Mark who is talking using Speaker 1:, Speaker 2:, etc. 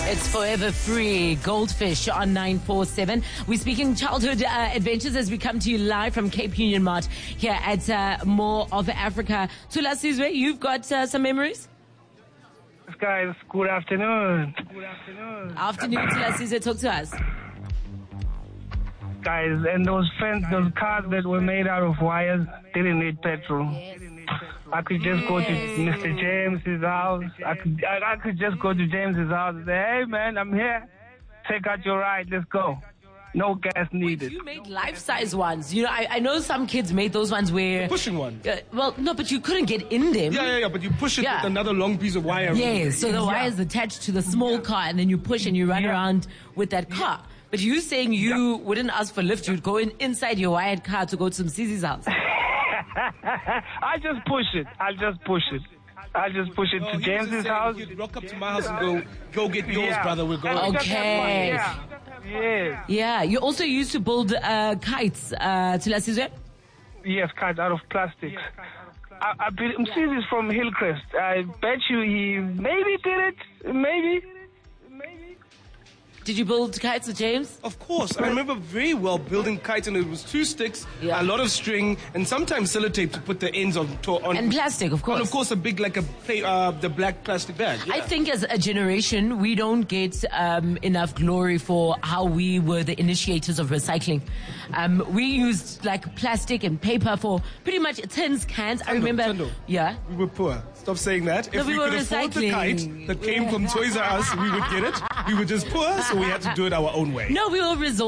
Speaker 1: It's forever free. Goldfish on 947. We're speaking childhood adventures as we come to you live from Cape Union Mart here at Mall of Africa. Tula Sizwe, you've got some memories?
Speaker 2: Guys, good afternoon.
Speaker 1: Afternoon, Tula Sizwe. Talk to us.
Speaker 2: Guys, and those cars that were made out of wires didn't need petrol.
Speaker 1: Yes.
Speaker 2: I could just go to Mr. James's house. I could just go to James's house and say, hey man, I'm here. Take out your ride, let's go. No gas needed.
Speaker 1: You made life-size ones. You know, I know some kids made those ones where...
Speaker 3: Pushing one.
Speaker 1: Well, no, but you couldn't get in them.
Speaker 3: Yeah, but you push it with another long piece of wire.
Speaker 1: Yes, so the wire is attached to the small car and then you push and you run around with that car. But you saying you wouldn't ask for lift, you'd go inside your wired car to go to Msisi's house.
Speaker 2: I'll just push it to James's house.
Speaker 3: You'd rock up to my house and go get yours, brother. We're going.
Speaker 1: Okay.
Speaker 2: Yeah.
Speaker 1: Yeah. You also used to build kites, Tula Sizwe?
Speaker 2: Yes, kites out of plastics. I believe Msisi's from Hillcrest. I bet you he maybe did it. Maybe.
Speaker 1: Did you build kites with James?
Speaker 3: Of course. I remember very well building kites, and it was 2 sticks, a lot of string, and sometimes sellotape to put the ends on.
Speaker 1: And plastic, of course.
Speaker 3: And of course, a big, the black plastic bag. Yeah.
Speaker 1: I think as a generation, we don't get enough glory for how we were the initiators of recycling. We used like plastic and paper for pretty much tins, cans. I remember.
Speaker 3: Tando.
Speaker 1: Yeah.
Speaker 3: We were poor. Stop saying that. If we could afford the kite that came from Toys R Us, we would get it. We were just poor, so we had to do it our own way.
Speaker 1: No, we were resourceful.